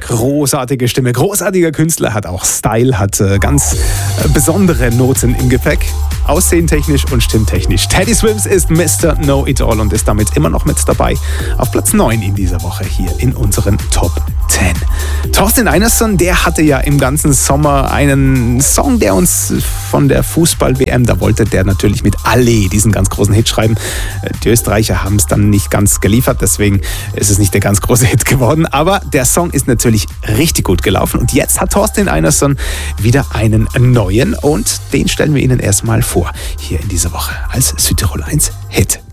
Großartige Stimme, großartiger Künstler, hat auch Style, hat ganz besondere Noten im Gepäck. Aussehentechnisch und stimmtechnisch. Teddy Swims ist Mr. Know-It-All und ist damit immer noch mit dabei. Auf Platz 9 in dieser Woche hier in unseren Top 10. Thorsten Einerson, der hatte ja im ganzen Sommer einen Song, der uns von der Fußball-WM, da wollte der natürlich mit Allee diesen ganz großen Hit schreiben. Die Österreicher haben es dann nicht ganz geliefert, deswegen ist es nicht der ganz große Hit geworden. Aber der Song ist natürlich richtig gut gelaufen und jetzt hat Thorsten Einerson wieder einen neuen und den stellen wir Ihnen erstmal vor, hier in dieser Woche als Südtirol 1 Hit.